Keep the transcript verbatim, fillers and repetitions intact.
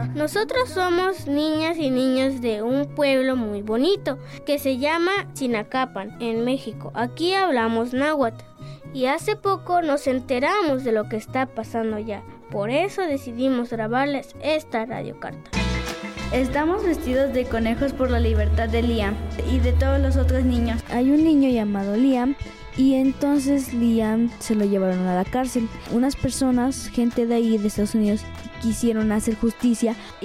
Nosotros somos niñas y niños de un pueblo muy bonito que se llama Chinacapan, en México. Aquí hablamos náhuatl y hace poco nos enteramos de lo que está pasando allá. Por eso decidimos grabarles esta radiocarta. Estamos vestidos de conejos por la libertad de Liam y de todos los otros niños. Hay un niño llamado Liam y entonces Liam se lo llevaron a la cárcel. Unas personas, gente de ahí de Estados Unidos, quisieron hacer justicia